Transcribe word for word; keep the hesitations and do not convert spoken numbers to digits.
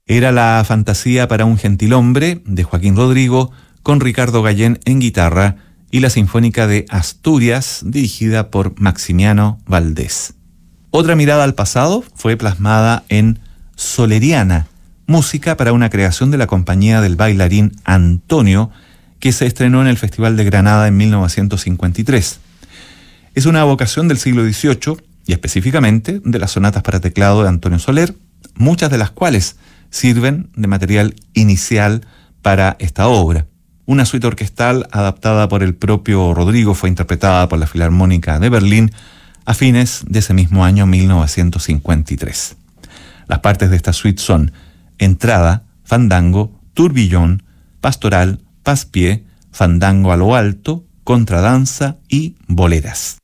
Era la fantasía para un gentilhombre de Joaquín Rodrigo, con Ricardo Gallén en guitarra, y la Sinfónica de Asturias, dirigida por Maximiano Valdés. Otra mirada al pasado fue plasmada en Soleriana, música para una creación de la compañía del bailarín Antonio, que se estrenó en el Festival de Granada en mil novecientos cincuenta y tres. Es una evocación del siglo dieciocho y específicamente de las sonatas para teclado de Antonio Soler, muchas de las cuales sirven de material inicial para esta obra. Una suite orquestal adaptada por el propio Rodrigo fue interpretada por la Filarmónica de Berlín a fines de ese mismo año mil novecientos cincuenta y tres. Las partes de esta suite son entrada, fandango, turbillón, pastoral, paspié, fandango a lo alto, contradanza y boleras.